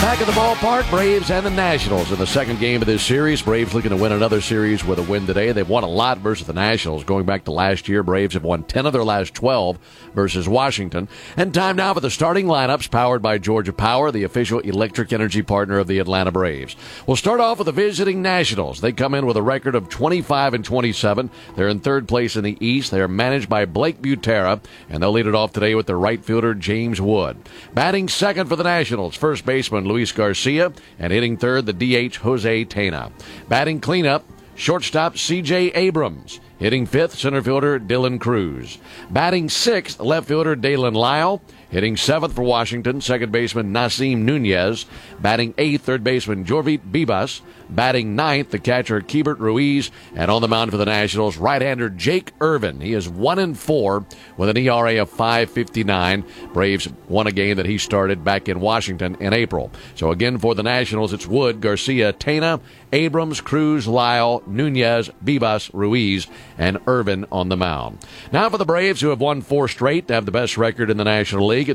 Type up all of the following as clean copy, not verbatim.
Back at the ballpark, Braves and the Nationals in the second game of this series. Braves looking to win another series with a win today. They've won a lot versus the Nationals. Going back to last year, Braves have won 10 of their last 12 versus Washington. And time now for the starting lineups powered by Georgia Power, the official electric energy partner of the Atlanta Braves. We'll start off with the visiting Nationals. They come in with a record of 25-27. They're in third place in the East. They are managed by Blake Butera, and they'll lead it off today with their right fielder, James Wood. Batting second for the Nationals, first baseman Luis Garcia, and hitting third, the DH Jose Tena. Batting cleanup, shortstop C.J. Abrams. Hitting fifth, center fielder Dylan Cruz. Batting sixth, left fielder Dalen Lyle. Hitting seventh for Washington, second baseman Nasim Nunez. Batting eighth, third baseman Jorvit Bibas. Batting ninth, the catcher Keibert Ruiz. And on the mound for the Nationals, right-hander Jake Irvin. He is 1-4 with an ERA of 5.59. Braves won a game that he started back in Washington in April. So again for the Nationals, it's Wood, Garcia, Tena, Abrams, Cruz, Lyle, Nunez, Bibas, Ruiz, and Irvin on the mound. Now for the Braves, who have won 4 straight to have the best record in the National League at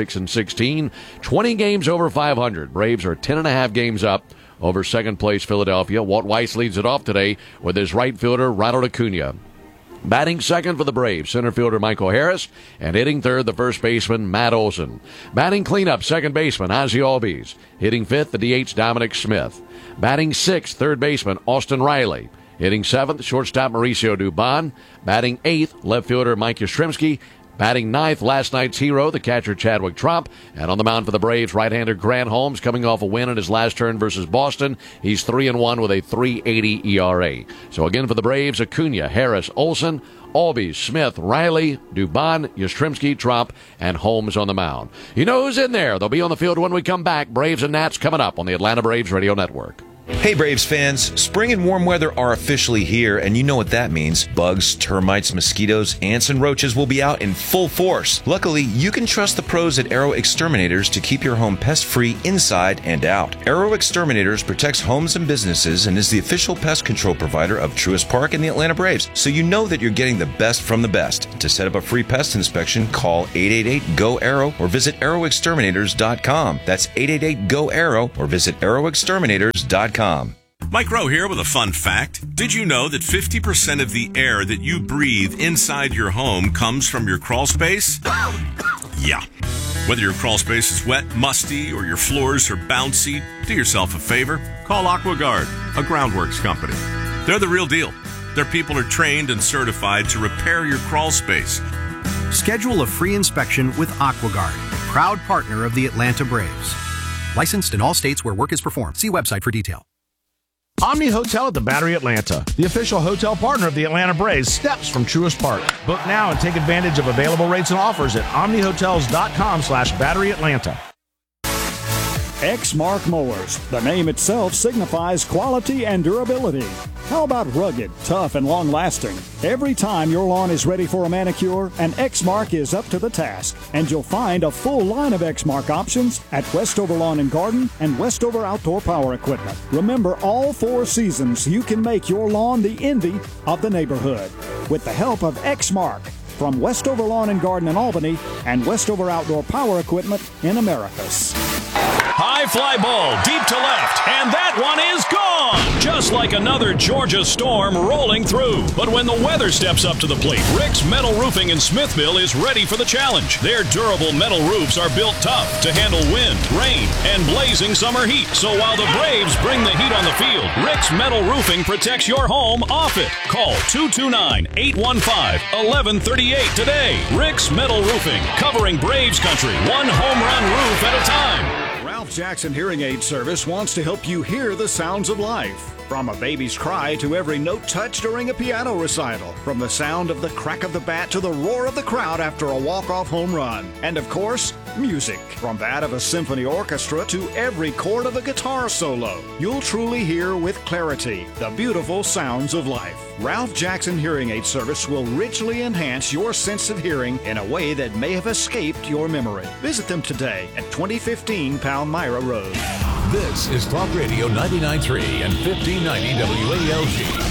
36-16, 20 games over 500. Braves are 10.5 games up over second place Philadelphia. Walt Weiss leads it off today with his right fielder Ronald Acuna. Batting second for the Braves, center fielder Michael Harris, and hitting third, the first baseman Matt Olson. Batting cleanup, second baseman Ozzie Albies. Hitting fifth, the DH Dominic Smith. Batting sixth, third baseman Austin Riley. Hitting seventh, shortstop Mauricio Dubon. Batting eighth, left fielder Mike Yastrzemski. Batting ninth, last night's hero, the catcher Chadwick Tromp. And on the mound for the Braves, right-hander Grant Holmes, coming off a win in his last turn versus Boston. He's 3-1 with a 3.80 ERA. So again for the Braves, Acuna, Harris, Olson, Albies, Smith, Riley, Dubon, Yastrzemski, Tromp, and Holmes on the mound. You know who's in there. They'll be on the field when we come back. Braves and Nats coming up on the Atlanta Braves Radio Network. Hey Braves fans, spring and warm weather are officially here, and you know what that means. Bugs, termites, mosquitoes, ants, and roaches will be out in full force. Luckily, you can trust the pros at Aero Exterminators to keep your home pest-free inside and out. Aero Exterminators protects homes and businesses and is the official pest control provider of Truist Park and the Atlanta Braves, so you know that you're getting the best from the best. To set up a free pest inspection, call 888-GO-ARROW or visit aeroexterminators.com. That's 888-GO-ARROW or visit aeroexterminators.com. Mike Rowe here with a fun fact. Did you know that 50% of the air that you breathe inside your home comes from your crawl space? Yeah. Whether your crawl space is wet, musty, or your floors are bouncy, do yourself a favor. Call AquaGuard, a groundworks company. They're the real deal. Their people are trained and certified to repair your crawl space. Schedule a free inspection with AquaGuard, proud partner of the Atlanta Braves. Licensed in all states where work is performed. See website for detail. Omni Hotel at the Battery Atlanta, the official hotel partner of the Atlanta Braves, steps from Truist Park. Book now and take advantage of available rates and offers at omnihotels.com/batteryatlanta. Exmark Mowers. The name itself signifies quality and durability. How about rugged, tough, and long-lasting? Every time your lawn is ready for a manicure, an Exmark is up to the task. And you'll find a full line of Exmark options at Westover Lawn and Garden and Westover Outdoor Power Equipment. Remember, all 4 seasons, you can make your lawn the envy of the neighborhood with the help of Exmark from Westover Lawn and Garden in Albany and Westover Outdoor Power Equipment in Americus. High fly ball deep to left, and that one is gone! Just like another Georgia storm rolling through. But when the weather steps up to the plate, Rick's Metal Roofing in Smithville is ready for the challenge. Their durable metal roofs are built tough to handle wind, rain, and blazing summer heat. So while the Braves bring the heat on the field, Rick's Metal Roofing protects your home off it. Call 229-815-1138 today. Rick's Metal Roofing, covering Braves country, one home run roof at a time. Ralph Jackson Hearing Aid Service wants to help you hear the sounds of life. From a baby's cry to every note touched during a piano recital. From the sound of the crack of the bat to the roar of the crowd after a walk-off home run. And of course, music. From that of a symphony orchestra to every chord of a guitar solo. You'll truly hear with clarity the beautiful sounds of life. Ralph Jackson Hearing Aid Service will richly enhance your sense of hearing in a way that may have escaped your memory. Visit them today at 2015 Palmyra Road. This is Talk Radio 99.3 and 1590 WALG.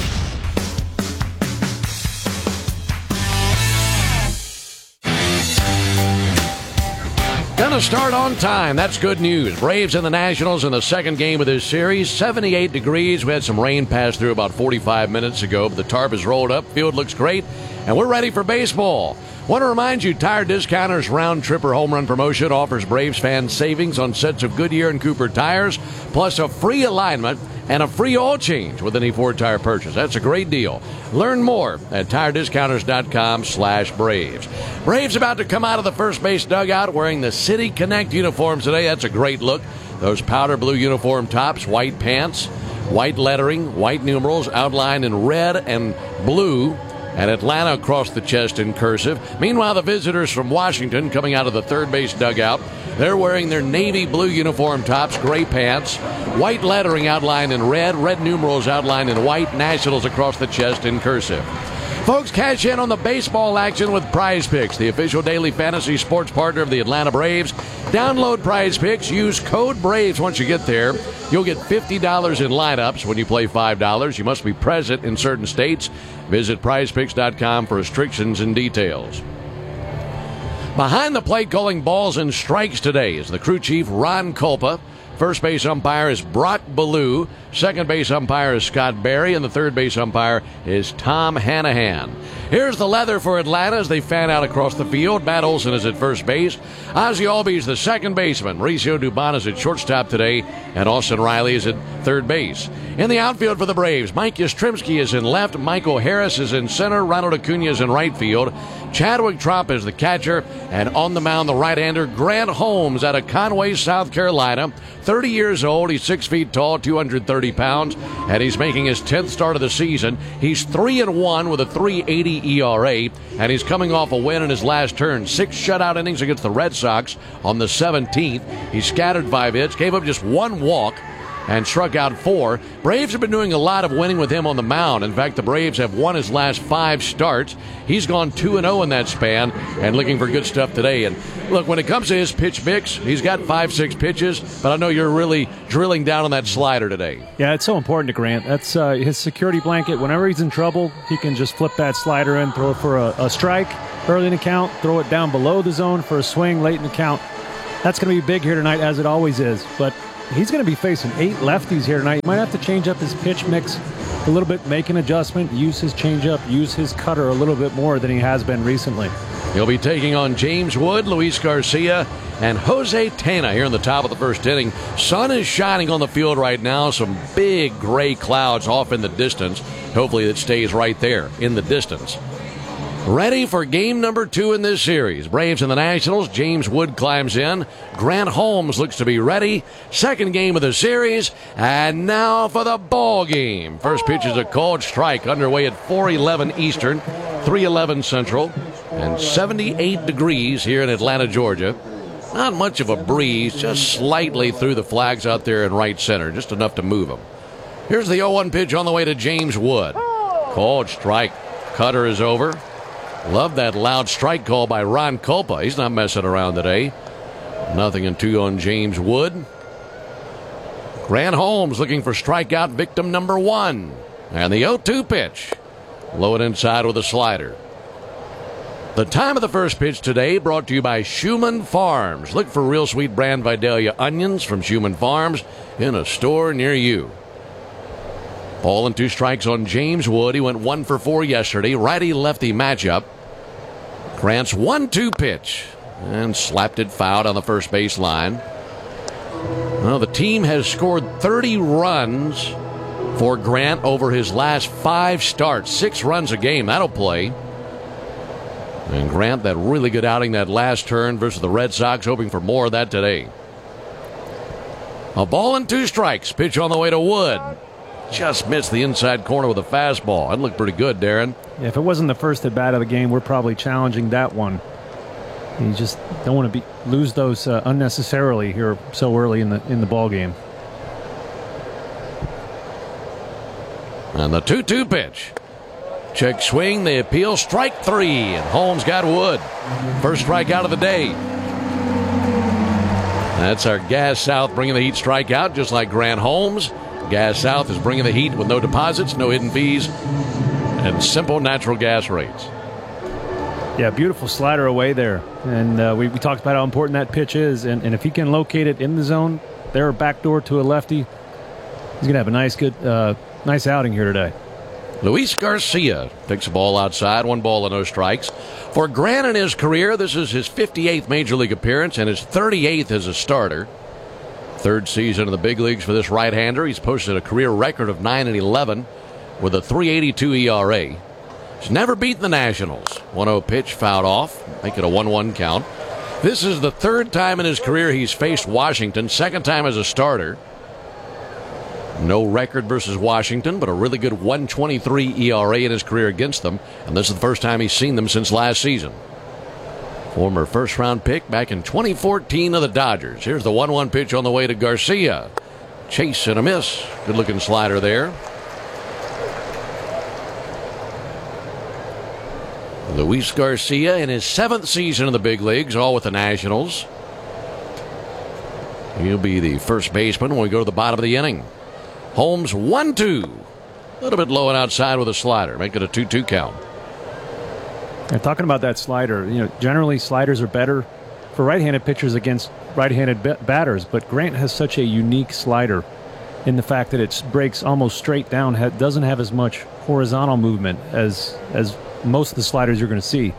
Gonna start on time. That's good news. Braves and the Nationals in the second game of this series. 78 degrees. We had some rain pass through about 45 minutes ago, but the tarp is rolled up. Field looks great, and we're ready for baseball. Want to remind you, Tire Discounters Round Tripper Home Run Promotion offers Braves fans savings on sets of Goodyear and Cooper tires, plus a free alignment and a free oil change with any Ford tire purchase. That's a great deal. Learn more at TireDiscounters.com/Braves. Braves about to come out of the first base dugout wearing the City Connect uniforms today. That's a great look. Those powder blue uniform tops, white pants, white lettering, white numerals outlined in red and blue, and Atlanta across the chest in cursive. Meanwhile, the visitors from Washington coming out of the third base dugout, they're wearing their navy blue uniform tops, gray pants, white lettering outlined in red, red numerals outlined in white, Nationals across the chest in cursive. Folks, cash in on the baseball action with Prize Picks, the official daily fantasy sports partner of the Atlanta Braves. Download Prize Picks. Use code BRAVES once you get there. You'll get $50 in lineups when you play $5. You must be present in certain states. Visit prizepicks.com for restrictions and details. Behind the plate calling balls and strikes today is the crew chief, Ron Kulpa. First base umpire is Brock Ballou. Second base umpire is Scott Berry. And the third base umpire is Tom Hanahan. Here's the leather for Atlanta as they fan out across the field. Matt Olson is at first base. Ozzie Albies the second baseman. Mauricio Dubon is at shortstop today. And Austin Riley is at third base. In the outfield for the Braves, Mike Yastrzemski is in left. Michael Harris is in center. Ronald Acuna is in right field. Chadwick Tromp is the catcher. And on the mound, the right-hander, Grant Holmes out of Conway, South Carolina. 30 years old. He's 6 feet tall, 230 pounds. And he's making his 10th start of the season. He's 3-1 with a 3.80 ERA. And he's coming off a win in his last turn. 6 shutout innings against the Red Sox on the 17th. He scattered 5 hits, gave up just 1 walk, and struck out 4. Braves have been doing a lot of winning with him on the mound. In fact, the Braves have won his last 5 starts. He's gone 2-0 in that span and looking for good stuff today. And look, when it comes to his pitch mix, he's got 5-6 pitches, but I know you're really drilling down on that slider today. Yeah, it's so important to Grant. That's his security blanket. Whenever he's in trouble, he can just flip that slider in, throw it for a strike early in the count, throw it down below the zone for a swing late in the count. That's going to be big here tonight, as it always is. But he's going to be facing 8 lefties here tonight. He might have to change up his pitch mix a little bit, make an adjustment, use his changeup, use his cutter a little bit more than he has been recently. He'll be taking on James Wood, Luis Garcia, and Jose Tena here in the top of the first inning. Sun is shining on the field right now. Some big gray clouds off in the distance. Hopefully it stays right there in the distance. Ready for game number 2 in this series. Braves and the Nationals. James Wood climbs in. Grant Holmes looks to be ready. Second game of the series. And now for the ball game. First pitch is a called strike underway at 4:11 Eastern, 3:11 Central, and 78 degrees here in Atlanta, Georgia. Not much of a breeze, just slightly through the flags out there in right center, just enough to move them. Here's the 0-1 pitch on the way to James Wood. Called strike. Cutter is over. Love that loud strike call by Ron Kulpa. He's not messing around today. 0-2 on James Wood. Grant Holmes looking for strikeout victim number 1. And the 0-2 pitch. Low and inside with a slider. The time of the first pitch today brought to you by Schumann Farms. Look for real sweet brand Vidalia onions from Schumann Farms in a store near you. Ball and 2 strikes on James Wood. He went 1 for 4 yesterday. Righty-lefty matchup. Grant's 1-2 pitch. And slapped it foul on the first base line. Well, the team has scored 30 runs for Grant over his last 5 starts. 6 runs a game. That'll play. And Grant, that really good outing that last turn versus the Red Sox, hoping for more of that today. A ball and 2 strikes. Pitch on the way to Wood. Just missed the inside corner with a fastball. That looked pretty good, Darren. Yeah, if it wasn't the first at bat of the game, we're probably challenging that one. You just don't want to lose those unnecessarily here so early in the ball game. And the 2-2 pitch. Check swing, the appeal, strike 3, and Holmes got Wood. First strikeout of the day. That's our Gas South bringing the heat strikeout, just like Grant Holmes. Gas South is bringing the heat with no deposits, no hidden fees, and simple natural gas rates. Yeah, beautiful slider away there. And we talked about how important that pitch is. And if he can locate it in the zone, there backdoor to a lefty, he's going to have a nice outing here today. Luis Garcia takes the ball outside, 1 ball and no strikes. For Grant in his career, this is his 58th Major League appearance and his 38th as a starter. 3rd season in the big leagues for this right-hander. He's posted a career record of 9-11 with a 3.82 ERA. He's never beaten the Nationals. 1-0 pitch fouled off, make it a 1-1 count. This is the 3rd time in his career he's faced Washington, 2nd time as a starter. No record versus Washington, but a really good 1.23 ERA in his career against them, and this is the first time he's seen them since last season. Former first-round pick back in 2014 of the Dodgers. Here's the 1-1 pitch on the way to Garcia. Chase and a miss. Good-looking slider there. Luis Garcia in his 7th season in the big leagues, all with the Nationals. He'll be the first baseman when we go to the bottom of the inning. Holmes 1-2. A little bit low and outside with a slider. Make it a 2-2 count. And talking about that slider, generally sliders are better for right-handed pitchers against right-handed batters, but Grant has such a unique slider in the fact that it breaks almost straight down, doesn't have as much horizontal movement as most of the sliders you're going to see.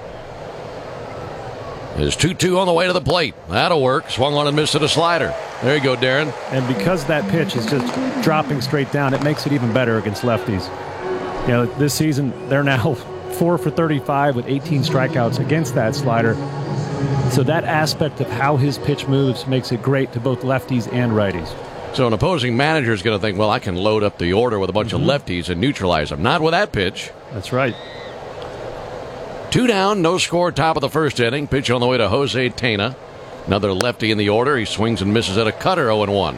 There's 2-2 on the way to the plate. That'll work. Swung on and missed at a slider. There you go, Darren. And because that pitch is just dropping straight down, it makes it even better against lefties. This season, they're now 4 for 35 with 18 strikeouts against that slider. So that aspect of how his pitch moves makes it great to both lefties and righties. So an opposing manager is going to think, well, I can load up the order with a bunch of lefties and neutralize them. Not with that pitch. That's right. 2 down, no score, top of the first inning. Pitch on the way to Jose Tena. Another lefty in the order. He swings and misses at a cutter, 0-1.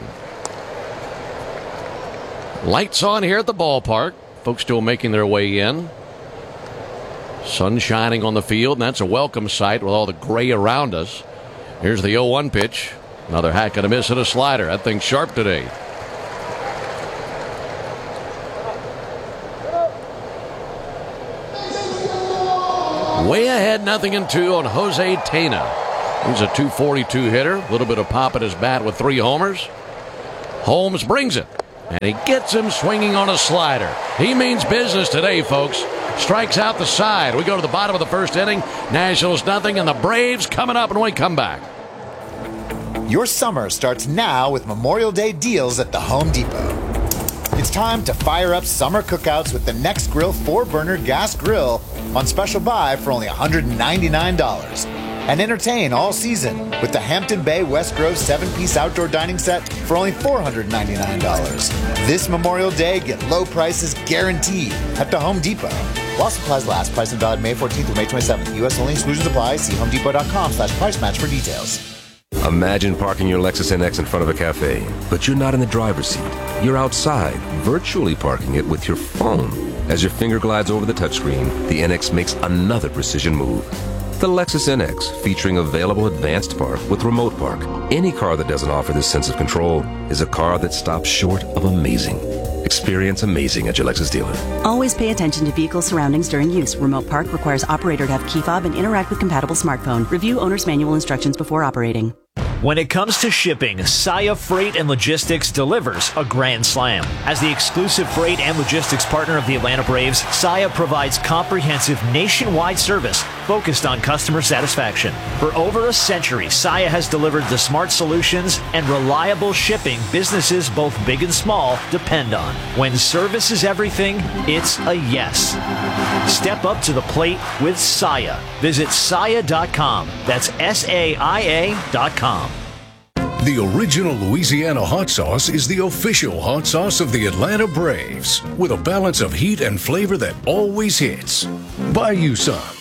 Lights on here at the ballpark. Folks still making their way in. Sun shining on the field, and that's a welcome sight with all the gray around us. Here's the 0-1 pitch. Another hack and a miss and a slider. That thing's sharp today. Way ahead, 0-2 on Jose Tena. He's a .242 hitter. A little bit of pop at his bat with 3 homers. Holmes brings it, and he gets him swinging on a slider. He means business today, folks. Strikes out the side. We go to the bottom of the first inning. Nationals nothing, and the Braves coming up when we come back. Your summer starts now with Memorial Day deals at the Home Depot. It's time to fire up summer cookouts with the Nextgrill 4-burner gas grill on special buy for only $199. And entertain all season with the Hampton Bay West Grove 7-piece outdoor dining set for only $499. This Memorial Day, get low prices guaranteed at the Home Depot. While supplies last. Price and valid May 14th through May 27th. U.S. only. Exclusions apply. See homedepot.com/price match for details. Imagine parking your Lexus NX in front of a cafe, but you're not in the driver's seat. You're outside, virtually parking it with your phone. As your finger glides over the touchscreen, the NX makes another precision move. The Lexus NX, featuring available advanced park with remote park. Any car that doesn't offer this sense of control is a car that stops short of amazing. Experience amazing at your Lexus dealer. Always pay attention to vehicle surroundings during use. Remote park requires operator to have key fob and interact with compatible smartphone. Review owner's manual instructions before operating. When it comes to shipping, Saia Freight and Logistics delivers a grand slam. As the exclusive freight and logistics partner of the Atlanta Braves, Saia provides comprehensive nationwide service focused on customer satisfaction. For over a century, Saia has delivered the smart solutions and reliable shipping businesses both big and small depend on. When service is everything, it's a yes. Step up to the plate with Saia. Visit Saia.com. That's SAIA.com. The original Louisiana hot sauce is the official hot sauce of the Atlanta Braves, with a balance of heat and flavor that always hits. Buy you some